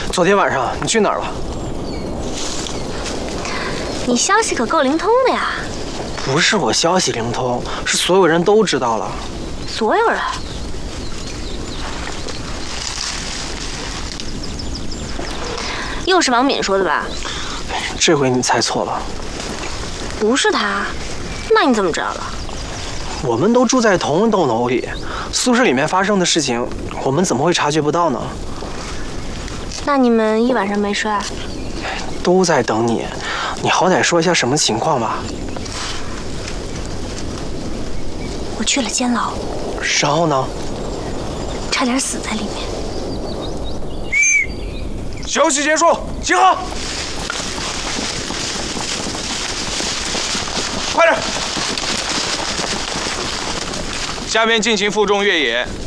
昨天晚上你去哪儿了？ 你消息可够灵通的呀！ 不是我消息灵通，是所有人都知道了。 所有人？又是王敏说的吧？ 这回你猜错了。 不是他，那你怎么知道的？ 我们都住在同一栋楼里，宿舍里面发生的事情，我们怎么会察觉不到呢？ 那你们一晚上没睡？ 都在等你，你好歹说一下什么情况吧。 我去了监牢， 然后呢？ 差点死在里面。 休息结束，集合！快点！下面进行负重越野，